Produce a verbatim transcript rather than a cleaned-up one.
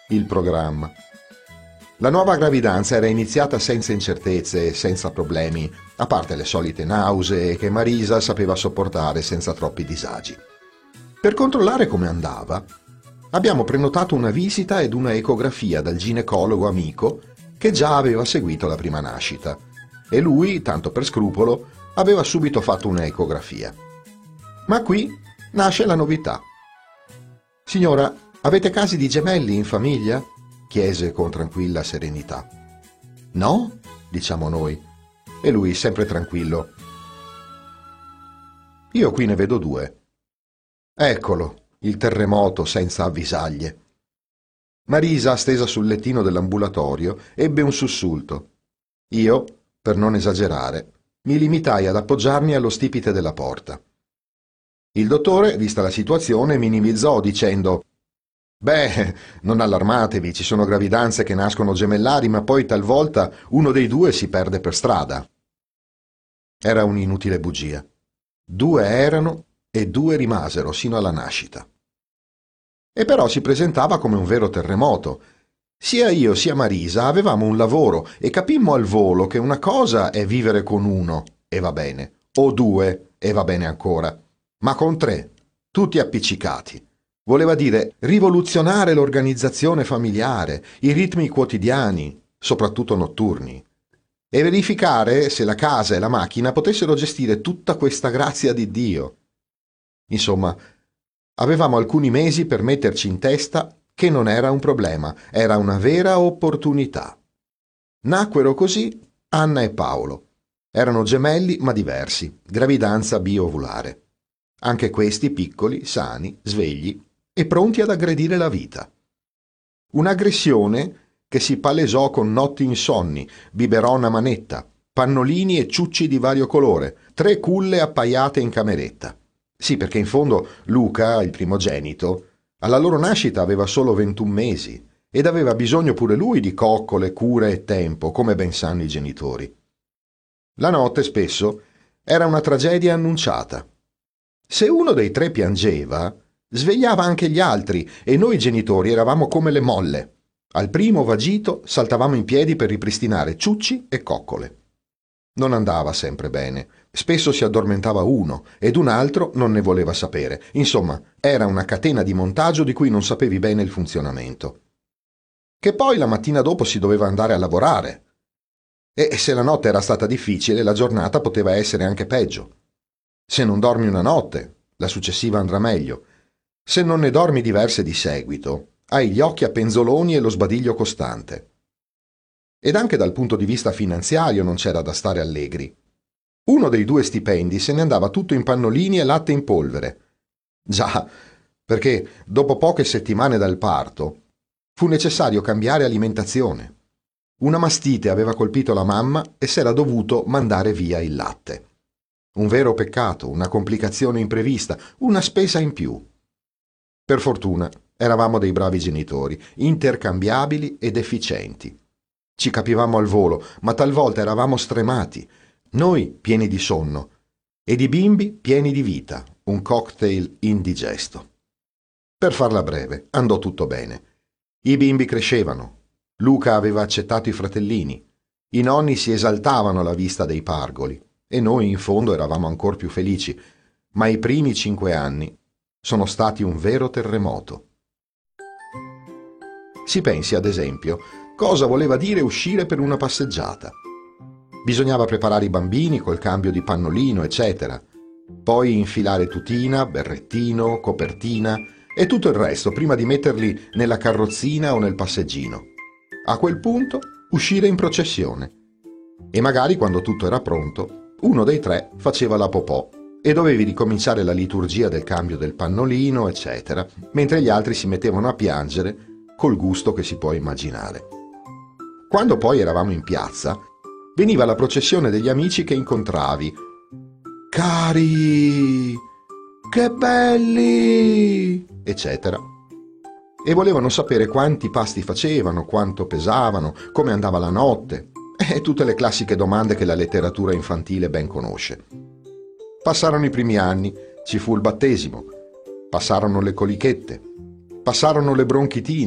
il programma. La nuova gravidanza era iniziata senza incertezze e senza problemi, a parte le solite nausee che Marisa sapeva sopportare senza troppi disagi. Per controllare come andava, abbiamo prenotato una visita ed una ecografia dal ginecologo amico che già aveva seguito la prima nascita, e lui, tanto per scrupolo, aveva subito fatto una ecografia. Ma qui nasce la novità. «Signora, avete casi di gemelli in famiglia?» chiese con tranquilla serenità. «No?» diciamo noi, e lui sempre tranquillo. «Io qui ne vedo due. Eccolo, il terremoto senza avvisaglie». Marisa, stesa sul lettino dell'ambulatorio, ebbe un sussulto. Io, per non esagerare, mi limitai ad appoggiarmi allo stipite della porta. Il dottore, vista la situazione, minimizzò dicendo: «Beh, non allarmatevi, ci sono gravidanze che nascono gemellari, ma poi talvolta uno dei due si perde per strada». Era un'inutile bugia. Due erano e due rimasero sino alla nascita. E però si presentava come un vero terremoto. Sia io sia Marisa avevamo un lavoro e capimmo al volo che una cosa è vivere con uno, e va bene, o due, e va bene ancora, ma con tre, tutti appiccicati. Voleva dire rivoluzionare l'organizzazione familiare, i ritmi quotidiani, soprattutto notturni, e verificare se la casa e la macchina potessero gestire tutta questa grazia di Dio. Insomma, avevamo alcuni mesi per metterci in testa che non era un problema, era una vera opportunità. Nacquero così Anna e Paolo. Erano gemelli ma diversi, gravidanza biovulare. Anche questi piccoli, sani, svegli e pronti ad aggredire la vita. Un'aggressione che si palesò con notti insonni, biberon a manetta, pannolini e ciucci di vario colore, tre culle appaiate in cameretta. Sì, perché in fondo Luca, il primogenito, alla loro nascita aveva solo ventuno mesi ed aveva bisogno pure lui di coccole, cure e tempo, come ben sanno i genitori. La notte, spesso, era una tragedia annunciata. Se uno dei tre piangeva, svegliava anche gli altri e noi genitori eravamo come le molle. Al primo vagito saltavamo in piedi per ripristinare ciucci e coccole. Non andava sempre bene. Spesso si addormentava uno ed un altro non ne voleva sapere. Insomma, era una catena di montaggio di cui non sapevi bene il funzionamento. Che poi la mattina dopo si doveva andare a lavorare. E se la notte era stata difficile, la giornata poteva essere anche peggio. Se non dormi una notte, la successiva andrà meglio. Se non ne dormi diverse di seguito, hai gli occhi a penzoloni e lo sbadiglio costante. Ed anche dal punto di vista finanziario non c'era da stare allegri. Uno dei due stipendi se ne andava tutto in pannolini e latte in polvere. Già, perché dopo poche settimane dal parto fu necessario cambiare alimentazione. Una mastite aveva colpito la mamma e s'era dovuto mandare via il latte. Un vero peccato, una complicazione imprevista, una spesa in più. Per fortuna eravamo dei bravi genitori, intercambiabili ed efficienti. Ci capivamo al volo, ma talvolta eravamo stremati, noi pieni di sonno ed i bimbi pieni di vita, un cocktail indigesto. Per farla breve, andò tutto bene. I bimbi crescevano. Luca aveva accettato i fratellini. I nonni si esaltavano alla vista dei pargoli e noi in fondo eravamo ancor più felici, ma i primi cinque anni sono stati un vero terremoto. Si pensi, ad esempio, cosa voleva dire uscire per una passeggiata. Bisognava preparare i bambini col cambio di pannolino, eccetera. Poi infilare tutina, berrettino, copertina e tutto il resto prima di metterli nella carrozzina o nel passeggino. A quel punto uscire in processione. E magari quando tutto era pronto, uno dei tre faceva la popò e dovevi ricominciare la liturgia del cambio del pannolino, eccetera, mentre gli altri si mettevano a piangere col gusto che si può immaginare. Quando poi eravamo in piazza, veniva la processione degli amici che incontravi. «Cari! Che belli!» eccetera. E volevano sapere quanti pasti facevano, quanto pesavano, come andava la notte, e tutte le classiche domande che la letteratura infantile ben conosce. Passarono i primi anni, ci fu il battesimo, passarono le colichette, passarono le bronchitine,